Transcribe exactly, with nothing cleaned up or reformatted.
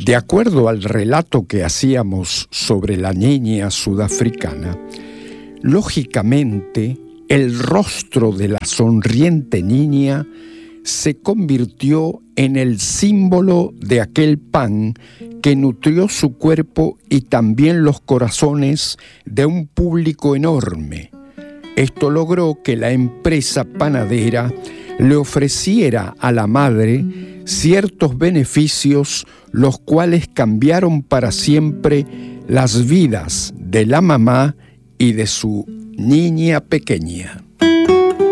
De acuerdo al relato que hacíamos sobre la niña sudafricana, lógicamente el rostro de la sonriente niña se convirtió en el símbolo de aquel pan que nutrió su cuerpo y también los corazones de un público enorme. Esto logró que la empresa panadera le ofreciera a la madre ciertos beneficios, los cuales cambiaron para siempre las vidas de la mamá y de su niña pequeña.